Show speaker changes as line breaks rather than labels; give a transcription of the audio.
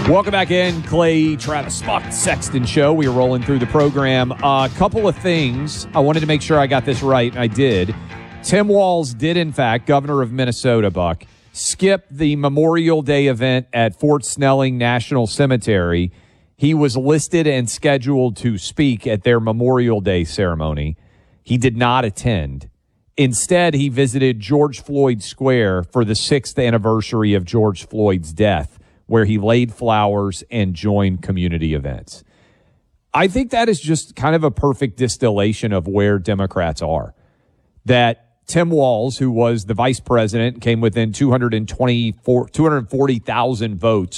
Welcome back in, Clay Travis Buck Sexton Show. We are rolling through the program. A couple of things. I wanted to make sure I got this right, and I did. Tim Walz did, in fact, governor of Minnesota, Buck, skip the Memorial Day event at Fort Snelling National Cemetery. He was listed and scheduled to speak at their Memorial Day ceremony. He did not attend. Instead, he visited George Floyd Square for the 6th anniversary of George Floyd's death, where he laid flowers and joined community events. I think that is just kind of a perfect distillation of where Democrats are. That Tim Walz, who was the vice president, came within 240,000 votes